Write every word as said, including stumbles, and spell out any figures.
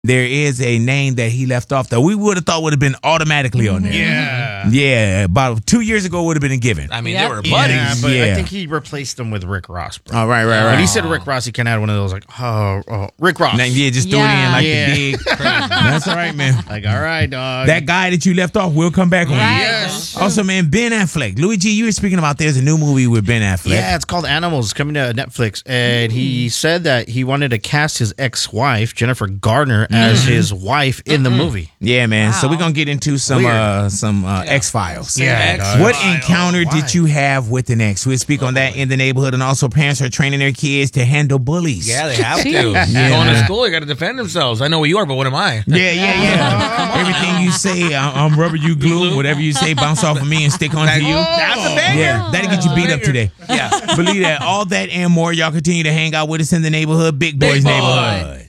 there is a name that he left off that we would have thought would have been automatically on there. Yeah. Yeah. About two years ago would have been a given. I mean, Yep. they were buddies. Yeah, but Yeah. I think he replaced him with Rick Ross, bro. Oh, right, right, right. When he said Rick Ross, he kind of had one of those like, oh, oh Rick Ross. Now, yeah, just throw it in Yeah. like Yeah. the big. That's all right, man. Like, all right, dog. That guy that you left off will come back on. Right. Yes. Also, man, Ben Affleck. Louis G, you were speaking about there's a new movie with Ben Affleck. Yeah, it's called Animals, coming to Netflix. And he said that he wanted to cast his ex-wife, Jennifer Garner, as his wife in the movie. Yeah, man. So Wow. we're gonna get into some Weird. uh some uh, X Files. Yeah, X- dog. What Why? encounter Why? did you have with an ex? We'll speak on that in the neighborhood, and also parents are training their kids to handle bullies. Yeah, they have to. Jeez. Yeah. Going to school, you got to defend themselves. I know what you are, but what am I? Yeah, yeah, yeah. Everything you say, I- I'm rubber, you glue. Whatever you say, bounce off of me and stick onto you. That's a banger. Yeah, that'll get you beat up today. Yeah. Believe that. All that and more. Y'all continue to hang out with us in the neighborhood, Big Boys Big Boy. Neighborhood.